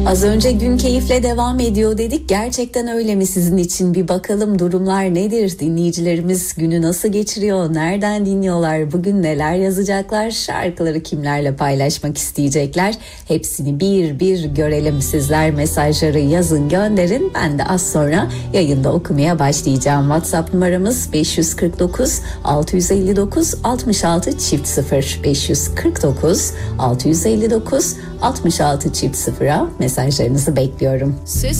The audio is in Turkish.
Az önce gün keyifle devam ediyor dedik. Gerçekten öyle mi sizin için? Bir bakalım durumlar nedir? Dinleyicilerimiz günü nasıl geçiriyor? Nereden dinliyorlar? Bugün neler yazacaklar? Şarkıları kimlerle paylaşmak isteyecekler? Hepsini bir bir görelim. Sizler mesajları yazın, gönderin. Ben de az sonra yayında okumaya başlayacağım. WhatsApp numaramız 549 659 66 çift 0 549 659 66 çift 0'a mesajlarınızı bekliyorum.